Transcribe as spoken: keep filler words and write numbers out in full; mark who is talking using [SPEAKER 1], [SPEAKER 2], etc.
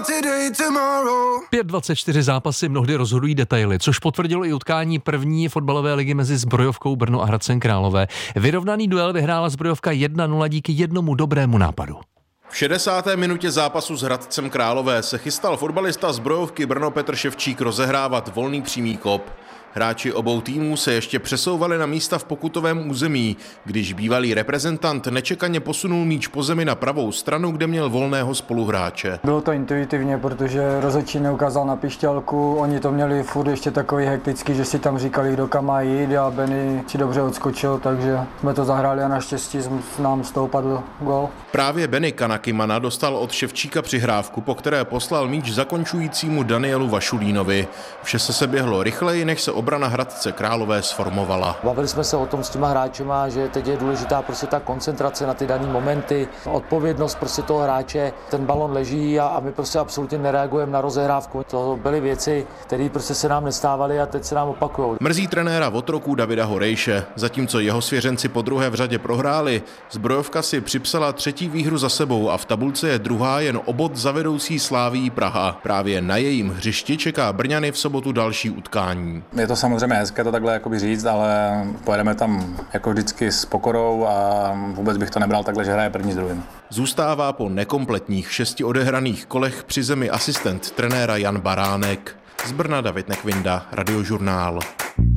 [SPEAKER 1] pět dvacet čtyři zápasy mnohdy rozhodují detaily, což potvrdilo i utkání první fotbalové ligy mezi Zbrojovkou Brno a Hradcem Králové. Vyrovnaný duel vyhrála Zbrojovka jedna nula díky jednomu dobrému nápadu.
[SPEAKER 2] V šedesáté minutě zápasu s Hradcem Králové se chystal fotbalista Zbrojovky Brno Petr Ševčík rozehrávat volný přímý kop. Hráči obou týmů se ještě přesouvali na místa v pokutovém území, když bývalý reprezentant nečekaně posunul míč po zemi na pravou stranu, kde měl volného spoluhráče.
[SPEAKER 3] Bylo to intuitivně, protože rozhodčí neukázal na pišťalku, oni to měli furt ještě takový hektický, že si tam říkali, kdo kam má jít, a Benny si dobře odskočil, takže jsme to zahráli a naštěstí nám z toho padl gól.
[SPEAKER 2] Právě Benny Kanakimana dostal od Ševčíka přihrávku, po které poslal míč zakončujícímu Danielu Vašulínovi. Vše se se běhlo rychleji, než se obrana Hradce Králové sformovala.
[SPEAKER 4] Bavili jsme se o tom s těma hráčema, že teď je důležitá prostě ta koncentrace na ty dané momenty, odpovědnost prostě toho hráče, ten balon leží a, a my prostě absolutně nereagujeme na rozehrávku. To byly věci, které prostě se nám nestávaly a teď se nám opakují.
[SPEAKER 2] Mrzí trenéra Otroků Davida Horejše. Zatímco jeho svěřenci po druhé v řadě prohráli, Zbrojovka si připsala třetí výhru za sebou a v tabulce je druhá jen o bod za vedoucí Slavií Praha. Právě na jejím hřišti čeká Brňany v sobotu další utkání.
[SPEAKER 5] Je to samozřejmě hezké to takhle jakoby říct, ale pojedeme tam jako vždycky s pokorou a vůbec bych to nebral takhle, že hraje první s druhým.
[SPEAKER 2] Zůstává po nekompletních šesti odehraných kolech při zemi asistent trenéra Jan Baránek. Z Brna David Nekvinda, Radiožurnál.